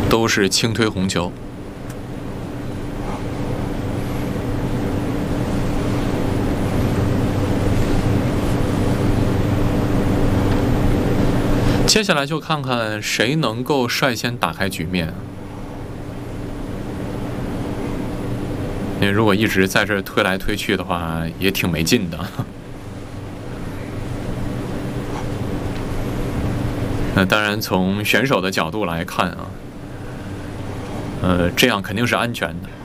都是轻推红球。接下来就看看谁能够率先打开局面。因为如果一直在这推来推去的话，也挺没劲的。那当然，从选手的角度来看啊，这样肯定是安全的。